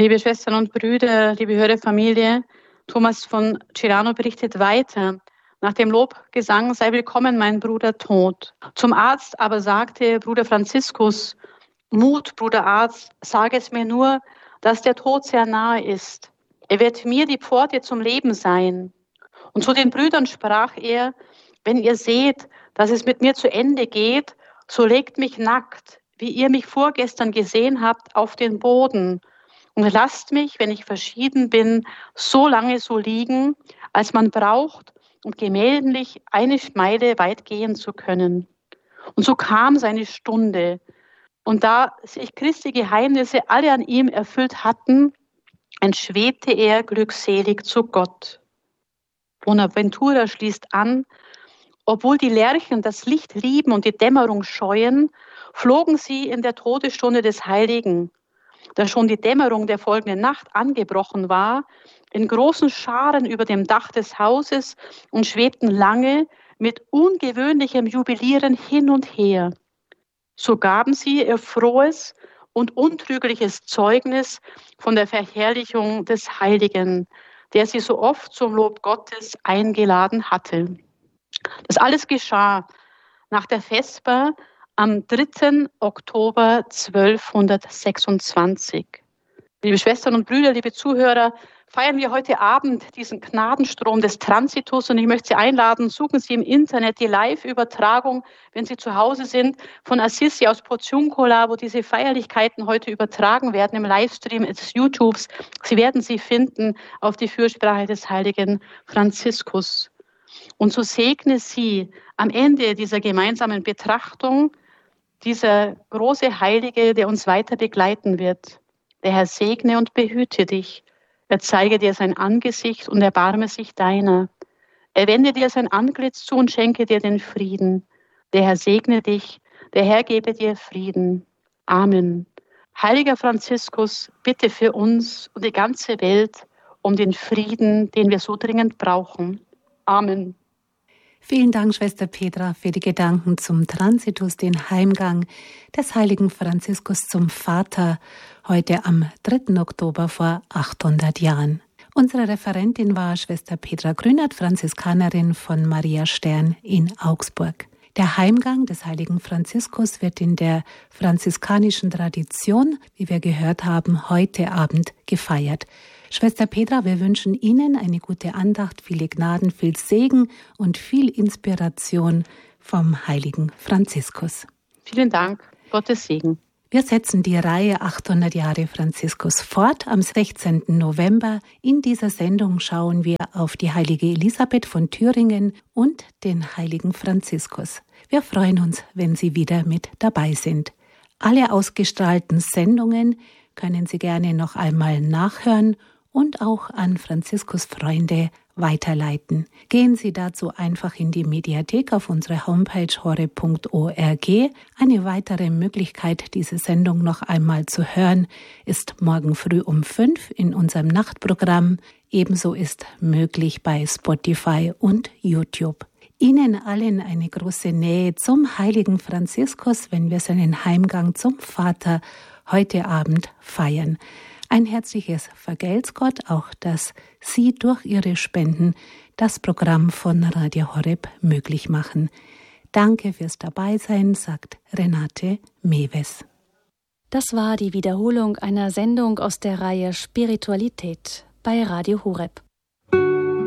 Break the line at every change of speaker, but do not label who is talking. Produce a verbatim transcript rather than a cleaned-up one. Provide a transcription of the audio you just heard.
Liebe Schwestern und Brüder, liebe Hörerfamilie, Thomas von Celano berichtet weiter. Nach dem Lobgesang: sei willkommen, mein Bruder Tod. Zum Arzt aber sagte Bruder Franziskus: Mut, Bruder Arzt, sage es mir nur, dass der Tod sehr nahe ist. Er wird mir die Pforte zum Leben sein. Und zu den Brüdern sprach er: wenn ihr seht, dass es mit mir zu Ende geht, so legt mich nackt, wie ihr mich vorgestern gesehen habt, auf den Boden und lasst mich, wenn ich verschieden bin, so lange so liegen, als man braucht, um gemächlich eine Meile weit gehen zu können. Und so kam seine Stunde. Und da sich Christi Geheimnisse alle an ihm erfüllt hatten, entschwebte er glückselig zu Gott. Bonaventura schließt an: obwohl die Lerchen das Licht lieben und die Dämmerung scheuen, flogen sie in der Todesstunde des Heiligen, da schon die Dämmerung der folgenden Nacht angebrochen war, in großen Scharen über dem Dach des Hauses und schwebten lange mit ungewöhnlichem Jubilieren hin und her. So gaben sie ihr frohes und untrügliches Zeugnis von der Verherrlichung des Heiligen, der sie so oft zum Lob Gottes eingeladen hatte. Das alles geschah nach der Vesper am dritten Oktober zwölfhundertsechsundzwanzig. Liebe Schwestern und Brüder, liebe Zuhörer, feiern wir heute Abend diesen Gnadenstrom des Transitus und ich möchte Sie einladen, suchen Sie im Internet die Live-Übertragung, wenn Sie zu Hause sind, von Assisi aus Portiuncula, wo diese Feierlichkeiten heute übertragen werden im Livestream des YouTubes. Sie werden sie finden auf die Fürsprache des heiligen Franziskus. Und so segne Sie am Ende dieser gemeinsamen Betrachtung dieser große Heilige, der uns weiter begleiten wird. Der Herr segne und behüte dich. Er zeige dir sein Angesicht und erbarme sich deiner. Er wende dir sein Antlitz zu und schenke dir den Frieden. Der Herr segne dich. Der Herr gebe dir Frieden. Amen. Heiliger Franziskus, bitte für uns und die ganze Welt um den Frieden, den wir so dringend brauchen. Amen.
Vielen Dank, Schwester Petra, für die Gedanken zum Transitus, den Heimgang des heiligen Franziskus zum Vater, heute am dritten Oktober vor achthundert Jahren. Unsere Referentin war Schwester Petra Grünert, Franziskanerin von Maria Stern in Augsburg. Der Heimgang des heiligen Franziskus wird in der franziskanischen Tradition, wie wir gehört haben, heute Abend gefeiert. Schwester Petra, wir wünschen Ihnen eine gute Andacht, viele Gnaden, viel Segen und viel Inspiration vom heiligen Franziskus.
Vielen Dank. Gottes Segen.
Wir setzen die Reihe achthundert Jahre Franziskus fort. Am sechzehnten November in dieser Sendung schauen wir auf die heilige Elisabeth von Thüringen und den heiligen Franziskus. Wir freuen uns, wenn Sie wieder mit dabei sind. Alle ausgestrahlten Sendungen können Sie gerne noch einmal nachhören und auch an Franziskus Freunde weiterleiten. Gehen Sie dazu einfach in die Mediathek auf unsere Homepage horeb punkt org. Eine weitere Möglichkeit, diese Sendung noch einmal zu hören, ist morgen früh um fünf in unserem Nachtprogramm. Ebenso ist möglich bei Spotify und YouTube. Ihnen allen eine große Nähe zum heiligen Franziskus, wenn wir seinen Heimgang zum Vater heute Abend feiern. Ein herzliches Vergelt's Gott, auch dass Sie durch Ihre Spenden das Programm von Radio Horeb möglich machen. Danke fürs Dabeisein, sagt Renate Mewes.
Das war die Wiederholung einer Sendung aus der Reihe Spiritualität bei Radio Horeb.